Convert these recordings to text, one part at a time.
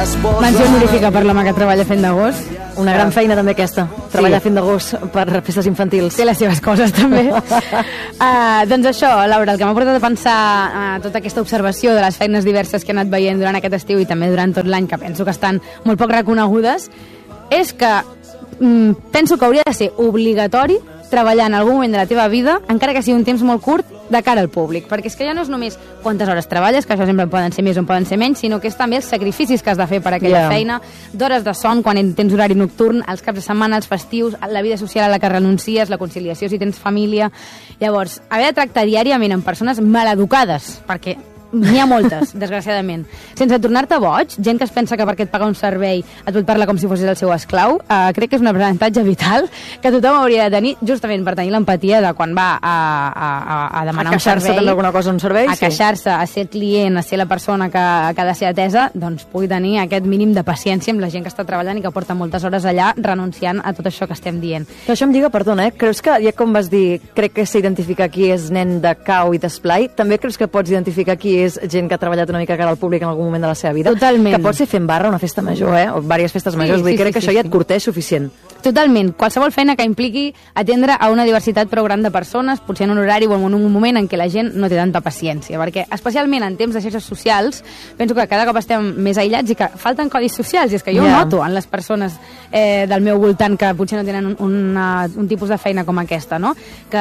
Menció honorífica per l'home que treballa fent d'agost. Una gran feina també aquesta, treballar fent d'agost per festes infantils. Té les seves coses també. Doncs això, Laura, el que m'ha portat a pensar tota aquesta observació de les feines diverses que he anat veient durant aquest estiu i també durant tot l'any, que penso que estan molt poc reconegudes, és que penso que hauria de ser obligatori treballar en algun moment de la teva vida, encara que sigui un temps molt curt, de cara al públic, perquè és que ja no és només quantes hores treballes, que això sempre poden ser més o poden ser menys, sinó que és també els sacrificis que has de fer per aquella feina, d'hores de son quan tens horari nocturn, els caps de setmana, els festius, la vida social a la que renuncies, la conciliació si tens família. Llavors, haver de tractar diàriament amb persones maleducades, perquè n'hi ha moltes, desgraciadament, sense tornar-te boig, gent que es pensa que perquè et paga un servei et pot parlar com si fossis el seu esclau, crec que és un aprenentatge vital que tothom hauria de tenir, justament per tenir l'empatia de quan va a demanar un servei, alguna cosa, un servei, a queixar-se, a ser client, a ser la persona que ha de ser atesa, doncs pugui tenir aquest mínim de paciència amb la gent que està treballant i que porta moltes hores allà renunciant a tot això que estem dient. Que això em diga, perdona, creus que, ja com vas dir, crec que s'identifica qui és nen de cau i d'esplai, també creus que pots identificar qui és gent que ha treballat una mica cara al públic en algun moment de la seva vida? Totalment. Que pot ser fent barra una festa major, o diverses festes majors, vull dir, crec que això ja et curteix suficient. Totalment. Qualsevol feina que impliqui atendre a una diversitat prou gran de persones, potser en un horari o en un moment en què la gent no té tanta paciència, perquè especialment en temps de xarxes socials penso que cada cop estem més aïllats i que falten codis socials, i és que jo ho noto en les persones del meu voltant que potser no tenen un tipus de feina com aquesta, no? Que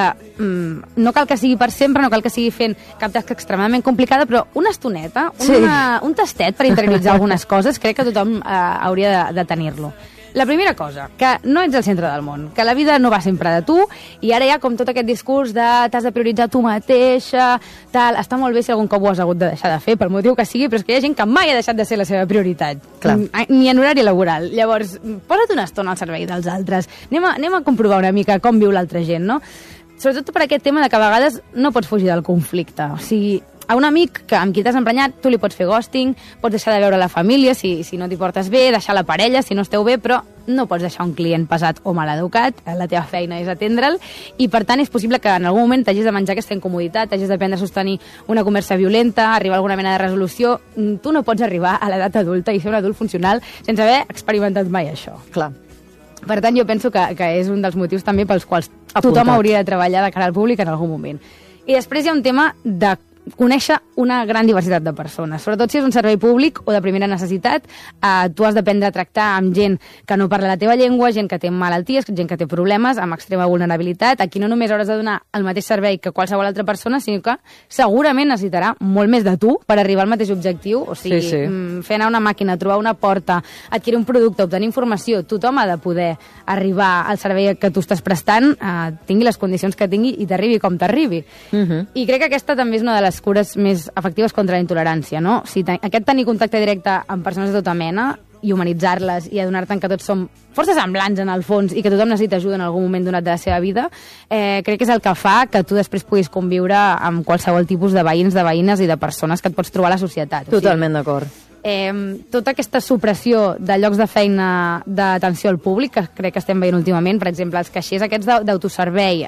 no cal que sigui per sempre, no cal que sigui fent cap tasca extremadament complicada, però una estoneta, un tastet per interioritzar algunes coses, crec que tothom hauria de tenir-lo. La primera cosa, que no ets el centre del món, que la vida no va sempre de tu, i ara hi ha com tot aquest discurs de t'has de prioritzar tu mateixa, tal, està molt bé si algun cop ho has hagut de deixar de fer, pel motiu que sigui, però és que hi ha gent que mai ha deixat de ser la seva prioritat, ni en horari laboral. Llavors, posa't una estona al servei dels altres, anem a comprovar una mica com viu l'altra gent, no? Sobretot per aquest tema de que a vegades no pots fugir del conflicte, o sigui, a un amic amb qui t'has emprenyat, tu li pots fer ghosting, pots deixar de veure la família si no t'hi portes bé, deixar la parella si no esteu bé, però no pots deixar un client pesat o maleducat, la teva feina és atendre'l, i per tant és possible que en algun moment t'hagis de menjar aquesta incomoditat, t'hagis d'aprendre a sostenir una conversa violenta, arribar a alguna mena de resolució. Tu no pots arribar a l'edat adulta i ser un adult funcional sense haver experimentat mai això. Clar. Per tant, jo penso que és un dels motius també pels quals tothom hauria de treballar de cara al públic en algun moment. I després hi ha un tema de conèixer una gran diversitat de persones, sobretot si és un servei públic o de primera necessitat. Tu has d'aprendre a tractar amb gent que no parla la teva llengua, gent que té malalties, gent que té problemes, amb extrema vulnerabilitat. Aquí no només hauràs de donar el mateix servei que qualsevol altra persona, sinó que segurament necessitarà molt més de tu per arribar al mateix objectiu. O sigui, fer anar una màquina, trobar una porta, adquirir un producte, obtenir informació, tothom ha de poder arribar al servei que tu estàs prestant, tingui les condicions que tingui i t'arribi com t'arribi. I crec que aquesta també és una de les cures més efectives contra la intolerància, no? Aquest tenir contacte directe amb persones de tota mena i humanitzar-les i adonar-te'n que tots som forces semblants en el fons i que tothom necessita ajuda en algun moment donat de la seva vida, crec que és el que fa que tu després puguis conviure amb qualsevol tipus de veïns, de veïnes i de persones que et pots trobar a la societat. Totalment d'acord. Tota aquesta supressió de llocs de feina d'atenció al públic que crec que estem veient últimament, per exemple, els caixers aquests d'autoservei,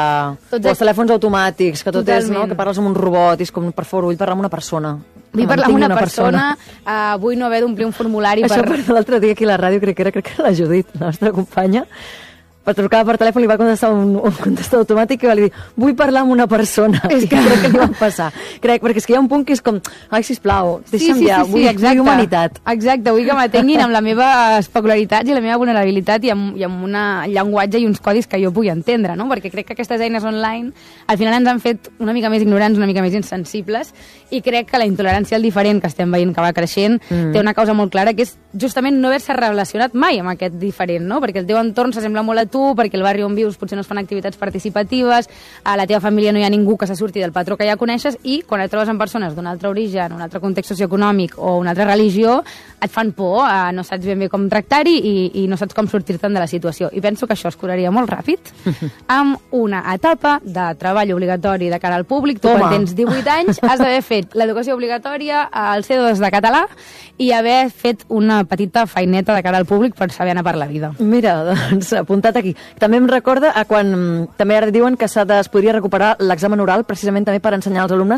els telèfons automàtics, que tot és, no?, que parles amb un robot i és com, per favor, vull parlar amb una persona. Vull parlar amb una persona, vull no haver d'omplir un formulari. Això l'altre dia aquí a la ràdio, crec que la Judit, la nostra companya, trucava per telèfon, li va contestar un contestador automàtic que va dir, vull parlar amb una persona. És que crec que li va passar. Perquè és que hi ha un punt que és com, ai, sisplau, deixa'm ja, vull humanitat. Exacte, vull que m'atenguin amb la meva especularitat i la meva vulnerabilitat i amb un llenguatge i uns codis que jo pugui entendre, no? Perquè crec que aquestes eines online al final ens han fet una mica més ignorants, una mica més insensibles, i crec que la intolerància al diferent que estem veient que va creixent té una causa molt clara, que és justament no haver-se relacionat mai amb aquest diferent, no? Perquè el teu entorn s'assembla molt a tu, perquè el barri on vius potser no es fan activitats participatives, a la teva família no hi ha ningú que se surti del patró que ja coneixes, i quan et trobes amb persones d'un altre origen, un altre context socioeconòmic o una altra religió, et fan por, no saps ben bé com tractar-hi i no saps com sortir-te'n de la situació. I penso que això es curaria molt ràpid amb una etapa de treball obligatori de cara al públic. Tu, quan tens 18 anys, has d'haver fet l'educació obligatòria, el C2 de català i haver fet una petita feineta de cara al públic per saber anar per la vida. Mira, doncs, apuntat aquí. També em recorda a quan també ara diuen que es podria recuperar l'examen oral precisament també per ensenyar als alumnes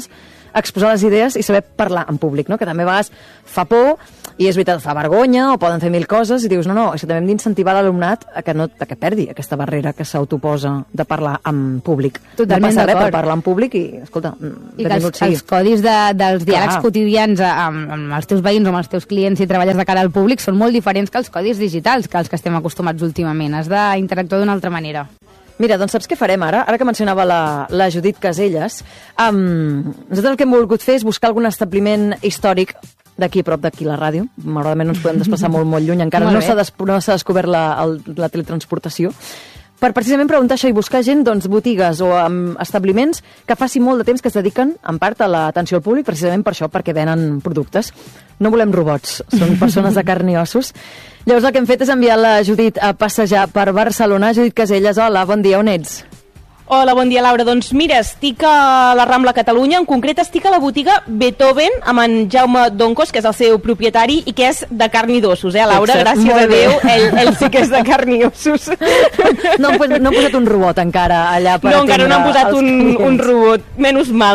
exposar les idees i saber parlar en públic, no? Que també a vegades fa por i és veritat, fa vergonya o poden fer mil coses i dius, no, és que també hem d'incentivar l'alumnat a que perdi aquesta barrera que s'autoposa de parlar en públic. Totalment no passa res d'acord. per parlar en públic i, escolta, I que els codis dels diàlegs quotidians amb els teus veïns o amb els teus clients si treballes de cara al públic són molt diferents que els codis digitals que els que estem acostumats últimament. Has d'interactuar d'una altra manera. Mira, doncs saps què farem ara? Ara que mencionava la Judit Caselles, nosaltres el que hem volgut fer és buscar algun establiment històric d'aquí, prop d'aquí, la ràdio. Malauradament no ens podem desplaçar molt lluny, encara no s'ha descobert la teletransportació, per precisament preguntar això i buscar gent, doncs, botigues o establiments que faci molt de temps que es dediquen, en part, a l'atenció al públic, precisament per això, perquè venen productes. No volem robots, són persones de carn i ossos. Llavors el que hem fet és enviar la Judit a passejar per Barcelona. Judit Caselles, hola, bon dia, on ets? Hola, bon dia, Laura. Doncs mira, estic a la Rambla Catalunya, en concret estic a la botiga Beethoven amb en Jaume Doncos, que és el seu propietari i que és de carn i d'ossos, Laura? Exacte. Gràcies a Déu, ell sí que és de carn i ossos. No han posat un robot encara allà per no, encara no han posat un robot. Menys mal.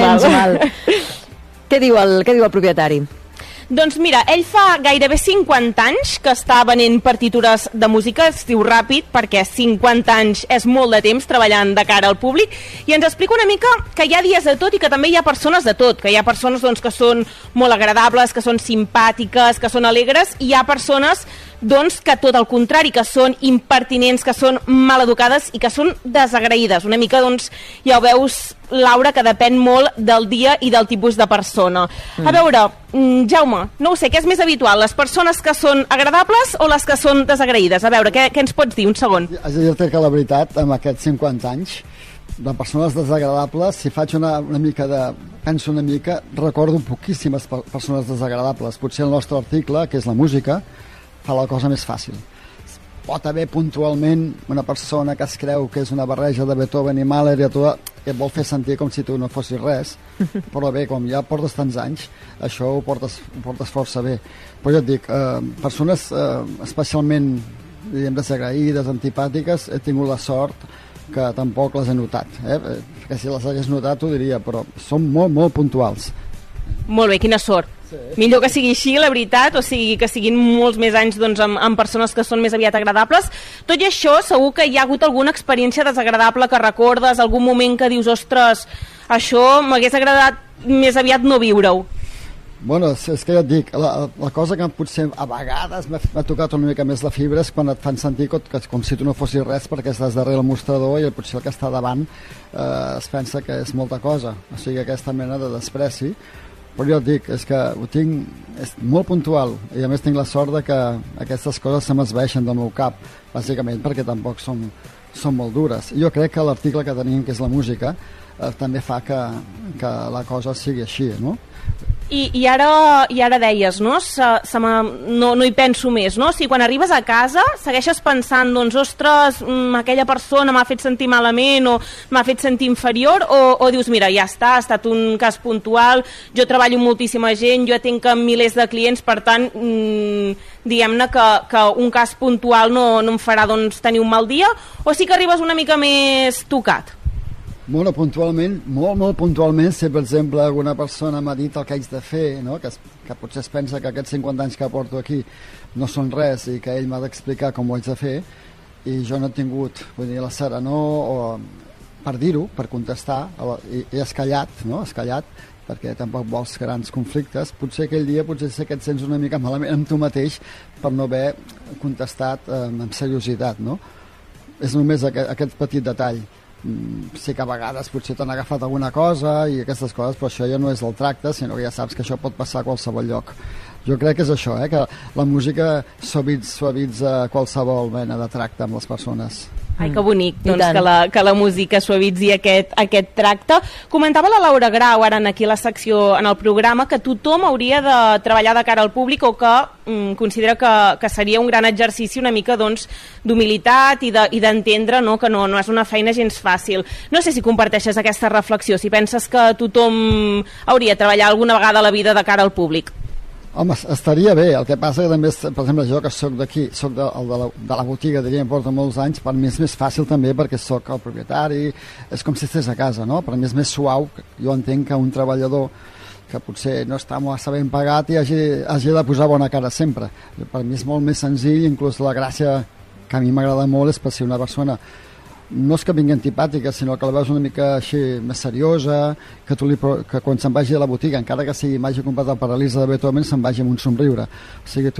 Què diu el propietari? Doncs mira, ell fa gairebé 50 anys que està venent partitures de música, es diu ràpid perquè 50 anys és molt de temps treballant de cara al públic, i ens explica una mica que hi ha dies de tot i que també hi ha persones de tot, que hi ha persones doncs, que són molt agradables, que són simpàtiques, que són alegres, i hi ha persones doncs, que tot el contrari, que són impertinents, que són maleducades i que són desagraïdes. Una mica, doncs, ja ho veus, Laura, que depèn molt del dia i del tipus de persona. A veure, Jaume, no ho sé, què és més habitual, les persones que són agradables o les que són desagraïdes? A veure, què ens pots dir? Un segon. Haig de dir-te que la veritat, amb aquests 50 anys, de persones desagradables, si faig penso una mica, recordo poquíssimes persones desagradables. Potser el nostre article, que és la música, fa la cosa més fàcil. Pot haver puntualment una persona que es creu que és una barreja de Beethoven i Mahler i et vol fer sentir com si tu no fossis res, però bé, com ja portes tants anys, això ho portes força bé. Però jo et dic, persones especialment desagraïdes, antipàtiques, he tingut la sort que tampoc les he notat, perquè si les hagués notat ho diria, però són molt, molt puntuals. Molt bé, quina sort. Sí. Millor que sigui així, la veritat, o sigui, que siguin molts més anys doncs, amb persones que són més aviat agradables. Tot i això, segur que hi ha hagut alguna experiència desagradable que recordes, algun moment que dius, ostres, això m'hagués agradat més aviat no viure-ho. Bueno, és que ja et dic, la cosa que potser a vegades m'ha tocat una mica més la fibra és quan et fan sentir com si tu no fossis res perquè estàs darrere el mostrador i potser el que està davant es pensa que és molta cosa, o sigui, aquesta mena de despreci. Però jo et dic, és que ho tinc, és molt puntual i a més tinc la sort de que aquestes coses se m'esveixen del meu cap, bàsicament perquè tampoc són molt dures. Jo crec que l'article que tenim, que és la música, també fa que la cosa sigui així, no? I ara deies, no? No hi penso més, no? O sigui, quan arribes a casa segueixes pensant, doncs, ostres, aquella persona m'ha fet sentir malament o m'ha fet sentir inferior, o dius, mira, ja està, ha estat un cas puntual, jo treballo amb moltíssima gent, jo atenc milers de clients, per tant, diguem-ne que un cas puntual no em farà doncs, tenir un mal dia, o sí que arribes una mica més tocat? Molt puntualment, molt puntualment, si per exemple alguna persona m'ha dit el que haig de fer, no? que potser es pensa que aquests 50 anys que porto aquí no són res i que ell m'ha d'explicar com ho haig de fer, i jo no he tingut la serenor per dir-ho, per contestar, i és callat, no? És callat, perquè tampoc vols grans conflictes. Potser aquell dia sé que et sents una mica malament amb tu mateix per no haver contestat amb seriositat, no? És només aquest petit detall. Sé que a vegades potser t'han agafat alguna cosa i aquestes coses, però això ja no és el tracte, sinó que ja saps que això pot passar a qualsevol lloc. Jo crec que és això, que la música suavitza qualsevol mena de tracte amb les persones. Ai, que bonic, doncs, que la música suavitzi aquest tracte. Comentava la Laura Grau, ara aquí a la secció, en el programa, que tothom hauria de treballar de cara al públic o que considera que seria un gran exercici una mica doncs, d'humilitat i d'entendre que no és una feina gens fàcil. No sé si comparteixes aquesta reflexió, si penses que tothom hauria de treballar alguna vegada a la vida de cara al públic. Home, estaria bé, el que passa que també, per exemple, jo que soc d'aquí, soc de la botiga, diria, em porta molts anys, per mi és més fàcil també perquè soc el propietari, és com si estigués a casa, no? Per mi és més suau, jo entenc que un treballador que potser no està massa ben pagat i hagi de posar bona cara sempre. Per mi és molt més senzill, inclús la gràcia que a mi m'agrada molt és per si una persona no és que vingui antipàtica, sinó que la veus una mica així més seriosa, que quan se'n vagi a la botiga, encara que m'hagi comprat el Paralisa de Beethoven, se'n vagi amb un somriure. O sigui,